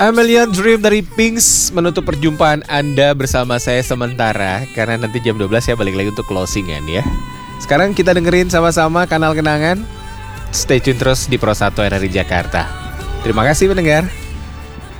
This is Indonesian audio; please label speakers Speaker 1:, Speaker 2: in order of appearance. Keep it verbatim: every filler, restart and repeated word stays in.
Speaker 1: A Million Dream dari Pinks menutup perjumpaan Anda bersama saya sementara, karena nanti jam dua belas saya balik lagi untuk closingan ya. Sekarang kita dengerin sama-sama Kanal Kenangan. Stay tune terus di Pro satu R R I Jakarta. Terima kasih pendengar.